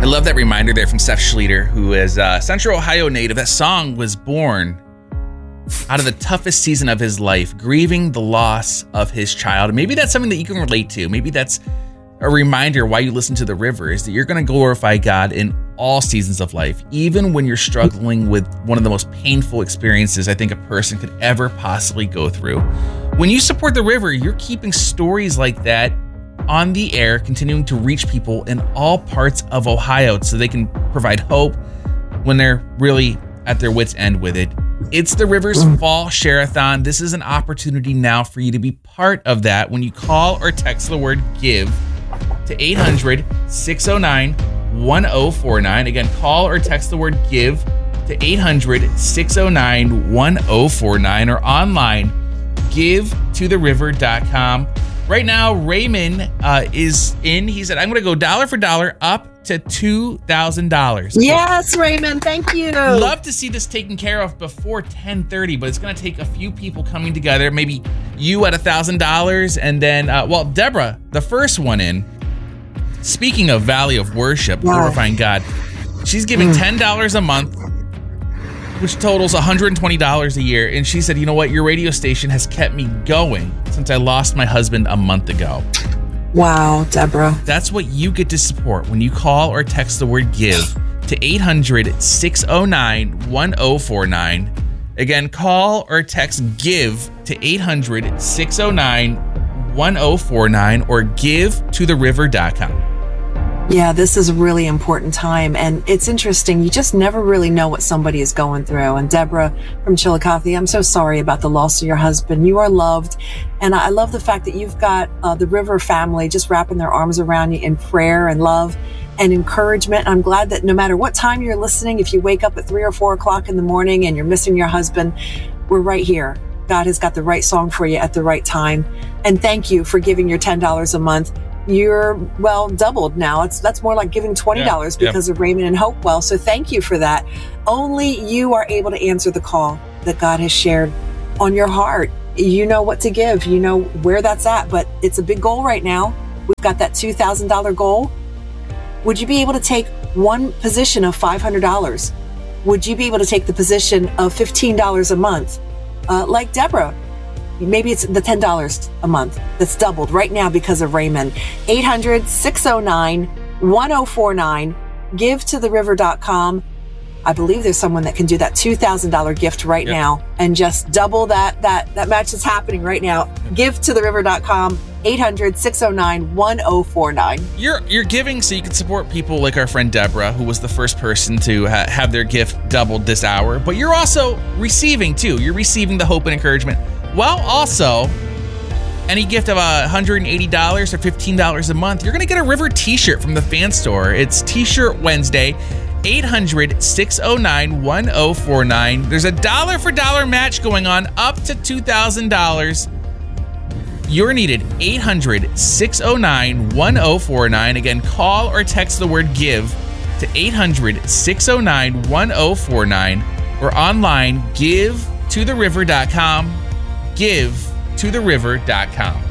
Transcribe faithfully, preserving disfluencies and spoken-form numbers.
I love that reminder there from Seth Schleter, who is a Central Ohio native. That song was born out of the toughest season of his life, grieving the loss of his child. Maybe that's something that you can relate to. Maybe that's a reminder why you listen to The River, is that you're going to glorify God in all seasons of life, even when you're struggling with one of the most painful experiences I think a person could ever possibly go through. When you support The River, you're keeping stories like that on the air, continuing to reach people in all parts of Ohio so they can provide hope when they're really at their wits' end with it. It's the River's Fall Share-a-thon. This is an opportunity now for you to be part of that when you call or text the word GIVE to eight hundred, six oh nine, one oh four nine. Again, call or text the word GIVE to eight hundred, six oh nine, one oh four nine or online, give to the river dot com. Right now, Raymond uh, is in. He said, I'm going to go dollar for dollar up to two thousand dollars. Yes, Raymond. Thank you. Love to see this taken care of before ten thirty, but it's going to take a few people coming together. Maybe you at one thousand dollars, and then, uh, well, Deborah, the first one in. Speaking of Valley of Worship, wow. glorifying God, she's giving Mm. ten dollars a month, which totals one hundred twenty dollars a year. And she said, you know what? Your radio station has kept me going since I lost my husband a month ago. Wow, Deborah. That's what you get to support when you call or text the word GIVE to eight hundred, six oh nine, one oh four nine. Again, call or text GIVE to eight hundred, six oh nine, one oh four nine or give to the river dot com. Yeah, this is a really important time. And it's interesting. You just never really know what somebody is going through. And Deborah from Chillicothe, I'm so sorry about the loss of your husband. You are loved. And I love the fact that you've got uh, the River family just wrapping their arms around you in prayer and love and encouragement. I'm glad that no matter what time you're listening, if you wake up at three or four o'clock in the morning and you're missing your husband, we're right here. God has got the right song for you at the right time. And thank you for giving your ten dollars a month. You're, well, doubled now. It's that's more like giving twenty dollars yeah, because yeah. of Raymond and Hopewell. So thank you for that. Only you are able to answer the call that God has shared on your heart. You know what to give. You know where that's at. But it's a big goal right now. We've got that two thousand dollars goal. Would you be able to take one position of five hundred dollars? Would you be able to take the position of fifteen dollars a month? Uh, like Deborah. Maybe it's the ten dollars a month that's doubled right now because of Raymond. eight hundred, six oh nine, one oh four nine. give to the river dot com. I believe there's someone that can do that two thousand dollars gift right yep. now and just double that that that match that's happening right now. give to the river dot com. eight hundred, six oh nine, one oh four nine. You're you're giving so you can support people like our friend Deborah, who was the first person to ha- have their gift doubled this hour. But you're also receiving too. You're receiving the hope and encouragement. Well, also, any gift of one hundred eighty dollars or fifteen dollars a month, you're going to get a River t-shirt from the Fan Store. It's T-Shirt Wednesday. eight hundred, six oh nine, one oh four nine. There's a dollar for dollar match going on up to two thousand dollars. You're needed. eight hundred, six oh nine, one oh four nine. Again, call or text the word GIVE to eight hundred, six oh nine, one oh four nine or online, give to the river dot com. give to the river dot com.